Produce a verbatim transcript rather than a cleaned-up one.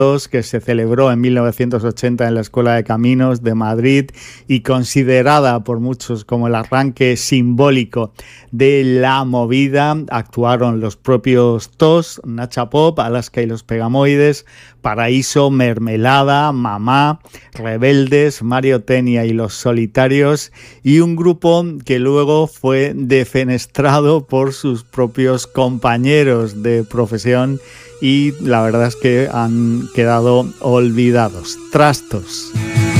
que se celebró en mil novecientos ochenta en la Escuela de Caminos de Madrid y considerada por muchos como el arranque simbólico de la movida. Actuaron los propios T O S, Nacha Pop, Alaska y los Pegamoides, Paraíso, Mermelada, Mamá, Rebeldes, Mario Tenia y los Solitarios, y un grupo que luego fue defenestrado por sus propios compañeros de profesión y la verdad es que han quedado olvidados. Trastos.